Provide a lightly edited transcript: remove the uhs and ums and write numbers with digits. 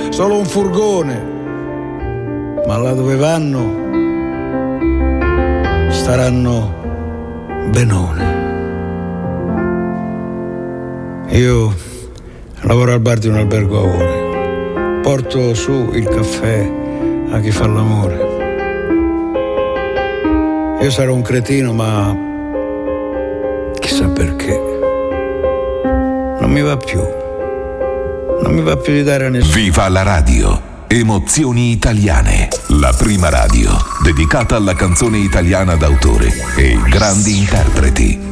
solo un furgone, ma là dove vanno staranno benone. Io lavoro al bar di un albergo a ore, porto su il caffè a chi fa l'amore. Io sarò un cretino, ma chissà perché non mi va più di dare a nessuno. Viva la radio! Emozioni italiane, la prima radio dedicata alla canzone italiana d'autore e grandi interpreti.